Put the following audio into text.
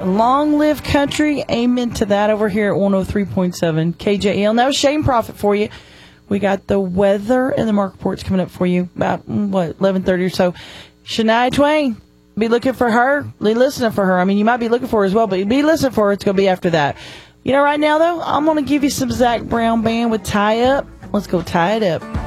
Long live country. Amen to that over here at 103.7 KJL. Now, Shane Prophet for you. We got the weather and the market reports coming up for you about, 11:30 or so. Shania Twain, be looking for her. Be listening for her. I mean, you might be looking for her as well, but be listening for her. It's going to be after that. Right now, though, I'm going to give you some Zac Brown Band with Tie Up. Let's go tie it up.